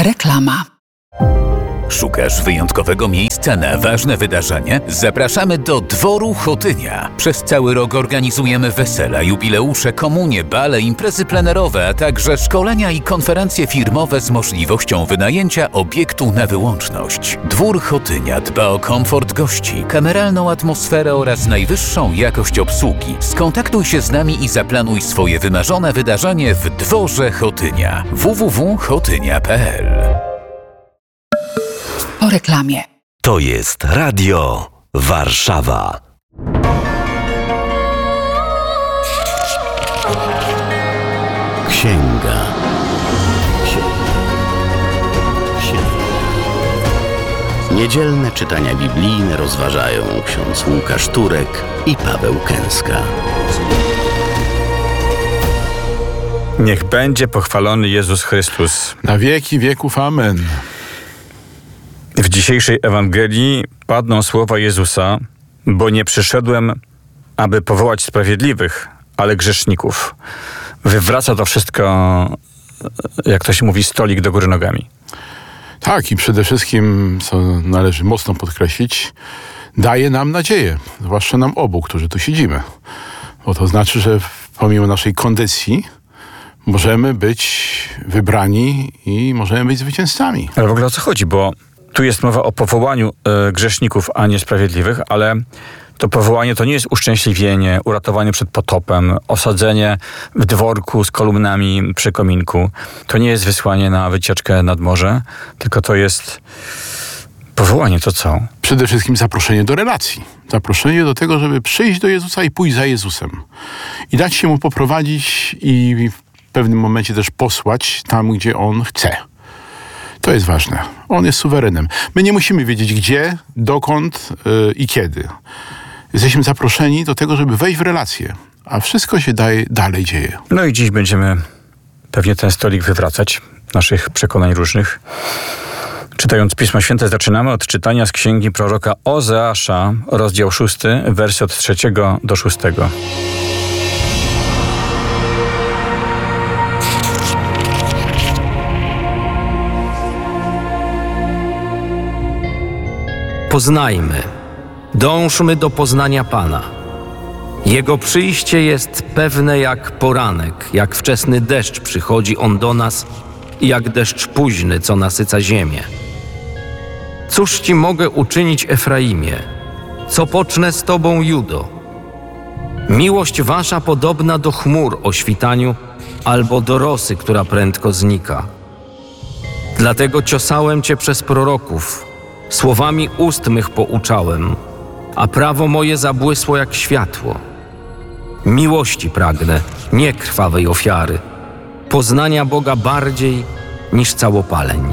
Reklama. Szukasz wyjątkowego miejsca na ważne wydarzenie? Zapraszamy do Dworu Chotynia. Przez cały rok organizujemy wesela, jubileusze, komunie, bale, imprezy plenerowe, a także szkolenia i konferencje firmowe z możliwością wynajęcia obiektu na wyłączność. Dwór Chotynia dba o komfort gości, kameralną atmosferę oraz najwyższą jakość obsługi. Skontaktuj się z nami i zaplanuj swoje wymarzone wydarzenie w Dworze Chotynia. www.chotynia.pl. Po reklamie. To jest Radio Warszawa. Księga. Niedzielne czytania biblijne rozważają ksiądz Łukasz Turek i Paweł Kęska. Niech będzie pochwalony Jezus Chrystus. Na wieki wieków. Amen. W dzisiejszej Ewangelii padną słowa Jezusa, bo nie przyszedłem, aby powołać sprawiedliwych, ale grzeszników. Wywraca to wszystko, jak to się mówi, stolik do góry nogami. Tak, i przede wszystkim, co należy mocno podkreślić, daje nam nadzieję, zwłaszcza nam obu, którzy tu siedzimy. Bo to znaczy, że pomimo naszej kondycji możemy być wybrani i możemy być zwycięzcami. Ale w ogóle o co chodzi? Bo tu jest mowa o powołaniu grzeszników, a nie sprawiedliwych, ale to powołanie to nie jest uszczęśliwienie, uratowanie przed potopem, osadzenie w dworku z kolumnami przy kominku. To nie jest wysłanie na wycieczkę nad morze, tylko to jest powołanie. To co? Przede wszystkim zaproszenie do relacji. Zaproszenie do tego, żeby przyjść do Jezusa i pójść za Jezusem. I dać się Mu poprowadzić i w pewnym momencie też posłać tam, gdzie On chce. To jest ważne. On jest suwerenem. My nie musimy wiedzieć gdzie, dokąd i kiedy. Jesteśmy zaproszeni do tego, żeby wejść w relację. A wszystko się dalej dzieje. No i dziś będziemy pewnie ten stolik wywracać, naszych przekonań różnych. Czytając Pismo Święte, zaczynamy od czytania z księgi proroka Ozeasza, rozdział 6, wersy od 3 do 6. Poznajmy, dążmy do poznania Pana. Jego przyjście jest pewne jak poranek, jak wczesny deszcz przychodzi On do nas i jak deszcz późny, co nasyca ziemię. Cóż Ci mogę uczynić, Efraimie? Co pocznę z Tobą, Judo? Miłość Wasza podobna do chmur o świtaniu albo do rosy, która prędko znika. Dlatego ciosałem Cię przez proroków, słowami ust mych pouczałem, a prawo moje zabłysło jak światło. Miłości pragnę, nie krwawej ofiary, poznania Boga bardziej niż całopaleń.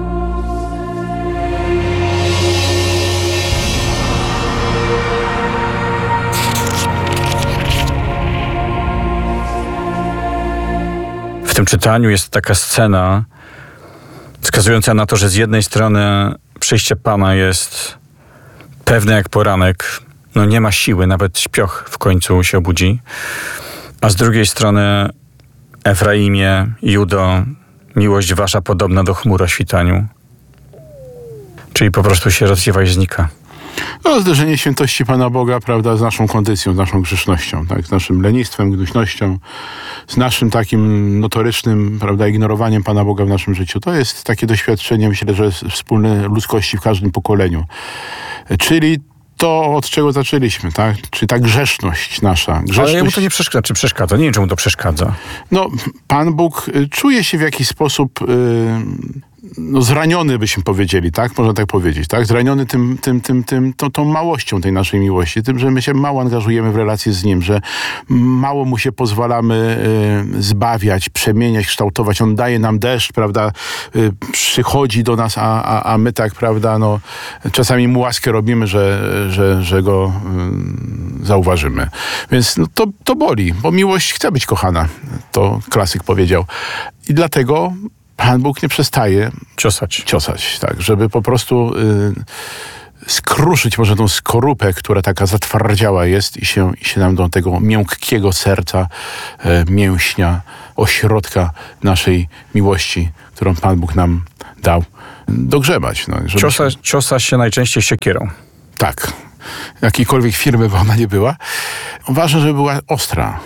W tym czytaniu jest taka scena wskazująca na to, że z jednej strony przyjście Pana jest pewne jak poranek, no nie ma siły, nawet śpioch w końcu się obudzi, a z drugiej strony Efraimie, Judo, miłość Wasza podobna do chmur o świtaniu, czyli po prostu się rozwiewa i znika. No, zderzenie świętości Pana Boga, prawda, z naszą kondycją, z naszą grzesznością, tak, z naszym lenistwem, gnuśnością, z naszym takim notorycznym, prawda, ignorowaniem Pana Boga w naszym życiu. To jest takie doświadczenie, myślę, że jest wspólne ludzkości w każdym pokoleniu. Czyli to, od czego zaczęliśmy, tak? Czyli ta grzeszność nasza. Ale jemu to nie przeszkadza, czy przeszkadza? Nie wiem, czemu to przeszkadza. No, Pan Bóg czuje się w jakiś sposób zraniony, byśmy powiedzieli, tak? Można tak powiedzieć, tak? Zraniony tą małością tej naszej miłości, tym, że my się mało angażujemy w relacje z Nim, że mało Mu się pozwalamy zbawiać, przemieniać, kształtować. On daje nam deszcz, prawda? Przychodzi do nas, a my tak, prawda, no, czasami Mu łaskę robimy, że Go zauważymy. Więc no, to boli, bo miłość chce być kochana. To klasyk powiedział. I dlatego Pan Bóg nie przestaje ciosać, tak, żeby po prostu skruszyć może tą skorupę, która taka zatwardziała jest i się nam do tego miękkiego serca, mięśnia ośrodka naszej miłości, którą Pan Bóg nam dał, dogrzebać. No, Ciosa się najczęściej siekierą. Tak. Jakiejkolwiek firmy by ona nie była. Ważne, żeby była ostra.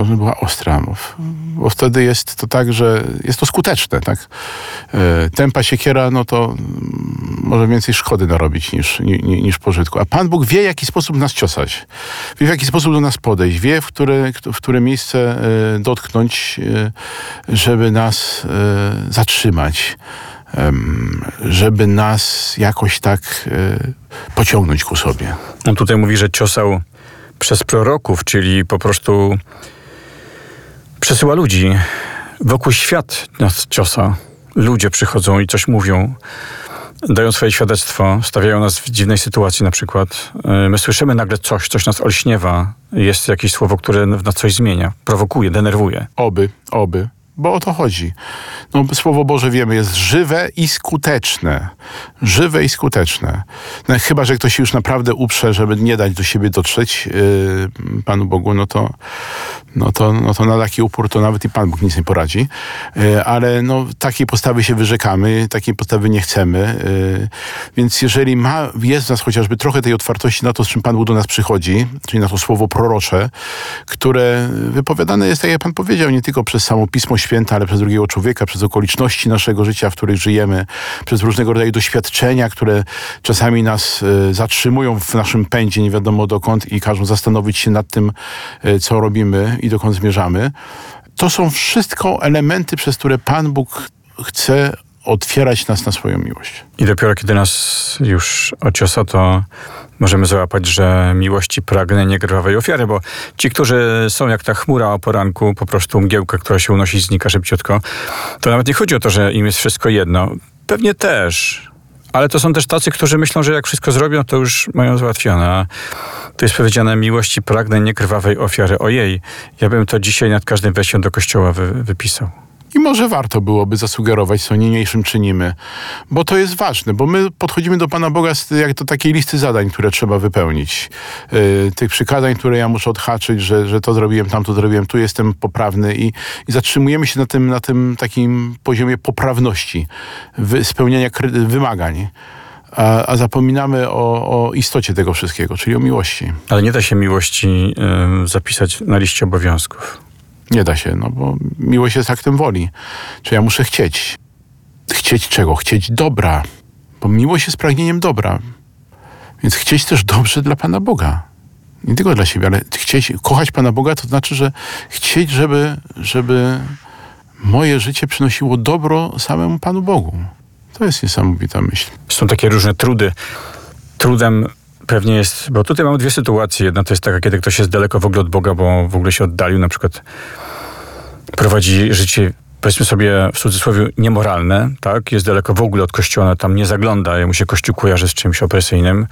Bo wtedy jest to tak, że jest to skuteczne, tak? Tępa siekiera, no to może więcej szkody narobić niż pożytku. A Pan Bóg wie, w jaki sposób nas ciosać. Wie, w jaki sposób do nas podejść. Wie, w które miejsce dotknąć, żeby nas zatrzymać. Żeby nas jakoś tak pociągnąć ku sobie. On tutaj mówi, że ciosał przez proroków, czyli po prostu przesyła ludzi. Wokół świat nas ciosa. Ludzie przychodzą i coś mówią, dają swoje świadectwo, stawiają nas w dziwnej sytuacji na przykład. My słyszymy nagle coś nas olśniewa. Jest jakieś słowo, które w nas coś zmienia, prowokuje, denerwuje. Oby. Bo o to chodzi. No, Słowo Boże, wiemy, jest żywe i skuteczne. Żywe i skuteczne. No, chyba że ktoś się już naprawdę uprze, żeby nie dać do siebie dotrzeć Panu Bogu, no to na taki upór to nawet i Pan Bóg nic nie poradzi. Ale no, takiej postawy się wyrzekamy, takiej postawy nie chcemy. Więc jeżeli jest w nas chociażby trochę tej otwartości na to, z czym Pan Bóg do nas przychodzi, czyli na to słowo prorocze, które wypowiadane jest, tak jak Pan powiedział, nie tylko przez samo Pismo Święte, ale przez drugiego człowieka, przez okoliczności naszego życia, w których żyjemy, przez różnego rodzaju doświadczenia, które czasami nas zatrzymują w naszym pędzie, nie wiadomo dokąd, i każą zastanowić się nad tym, co robimy i dokąd zmierzamy. To są wszystko elementy, przez które Pan Bóg chce otwierać nas na swoją miłość. I dopiero kiedy nas już ociosa, to możemy załapać, że miłości pragnę niekrwawej ofiary, bo ci, którzy są jak ta chmura o poranku, po prostu mgiełka, która się unosi i znika szybciutko, to nawet nie chodzi o to, że im jest wszystko jedno. Pewnie też. Ale to są też tacy, którzy myślą, że jak wszystko zrobią, to już mają załatwione. A tu jest powiedziane, miłości pragnę niekrwawej ofiary. Ojej, ja bym to dzisiaj nad każdym wejściem do kościoła wypisał. I może warto byłoby zasugerować, co niniejszym czynimy, bo to jest ważne, bo my podchodzimy do Pana Boga jak do takiej listy zadań, które trzeba wypełnić. Tych przykazań, które ja muszę odhaczyć, że to zrobiłem, tamto zrobiłem, tu jestem poprawny i zatrzymujemy się na tym takim poziomie poprawności, spełniania wymagań. A zapominamy o istocie tego wszystkiego, czyli o miłości. Ale nie da się miłości zapisać na liście obowiązków. Nie da się, no bo miłość jest aktem woli. Czy ja muszę chcieć? Chcieć czego? Chcieć dobra. Bo miłość jest pragnieniem dobra. Więc chcieć też dobrze dla Pana Boga. Nie tylko dla siebie, ale chcieć, kochać Pana Boga, to znaczy, że chcieć, żeby moje życie przynosiło dobro samemu Panu Bogu. To jest niesamowita myśl. Są takie różne trudy. Trudem pewnie jest, bo tutaj mamy dwie sytuacje. Jedna to jest taka, kiedy ktoś jest daleko w ogóle od Boga, bo w ogóle się oddalił, na przykład prowadzi życie, powiedzmy sobie w cudzysłowie, niemoralne, tak? Jest daleko w ogóle od Kościoła, tam nie zagląda, jemu się Kościół kojarzy z czymś opresyjnym.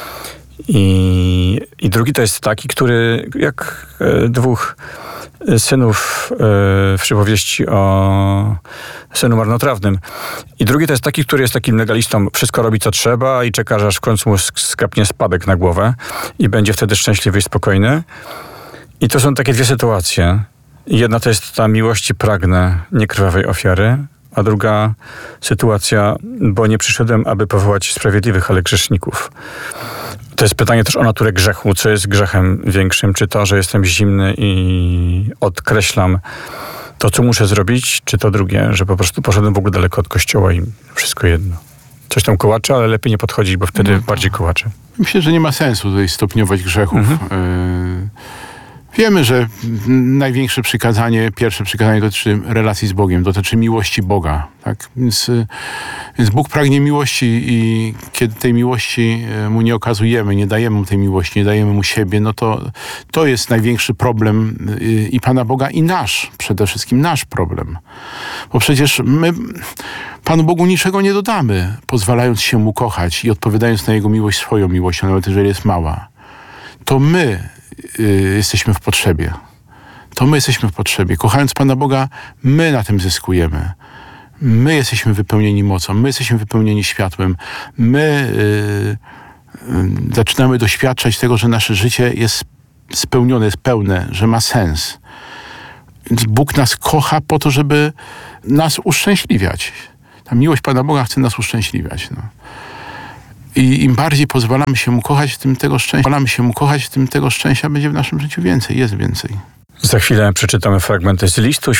I drugi to jest taki, który jak dwóch synów w przypowieści o synu marnotrawnym. I drugi to jest taki, który jest takim legalistą, wszystko robi co trzeba i czeka, aż w końcu mu skapnie spadek na głowę i będzie wtedy szczęśliwy i spokojny. I to są takie dwie sytuacje. Jedna to jest ta miłości pragnę niekrwawej ofiary, a druga sytuacja, bo nie przyszedłem, aby powołać sprawiedliwych, ale grzeszników. To jest pytanie też o naturę grzechu. Co jest grzechem większym? Czy to, że jestem zimny i odkreślam to, co muszę zrobić, czy to drugie, że po prostu poszedłem w ogóle daleko od Kościoła i wszystko jedno. Coś tam kołacze, ale lepiej nie podchodzić, bo wtedy bardziej kołacze. Myślę, że nie ma sensu tutaj stopniować grzechów. Wiemy, że największe przykazanie, pierwsze przykazanie dotyczy relacji z Bogiem, dotyczy miłości Boga. Tak? Więc Bóg pragnie miłości i kiedy tej miłości Mu nie okazujemy, nie dajemy Mu tej miłości, nie dajemy Mu siebie, no to jest największy problem i Pana Boga, i nasz, przede wszystkim nasz problem. Bo przecież my Panu Bogu niczego nie dodamy, pozwalając się Mu kochać i odpowiadając na Jego miłość swoją miłością, nawet jeżeli jest mała. To my jesteśmy w potrzebie. To my jesteśmy w potrzebie. Kochając Pana Boga, my na tym zyskujemy. My jesteśmy wypełnieni mocą, my jesteśmy wypełnieni światłem. My zaczynamy doświadczać tego, że nasze życie jest spełnione, jest pełne, że ma sens. Więc Bóg nas kocha po to, żeby nas uszczęśliwiać. Ta miłość Pana Boga chce nas uszczęśliwiać. No. I im bardziej pozwalamy się Mu kochać, tym tego szczęścia będzie w naszym życiu więcej, jest więcej. Za chwilę przeczytamy fragmenty z listu